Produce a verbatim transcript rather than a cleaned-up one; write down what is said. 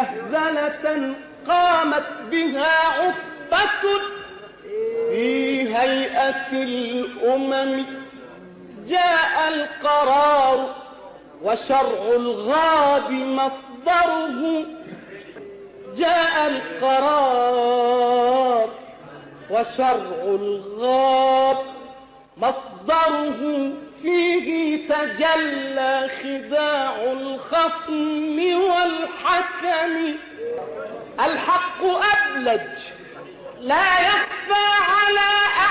مهزلة قامت بها عصبة في هيئة الأمم. جاء القرار وشرع الغاب مصدره، جاء القرار وشرع الغاب مصدره، فيه تجلى خداع الخصم والحكم. الحق أبلج لا يخفى على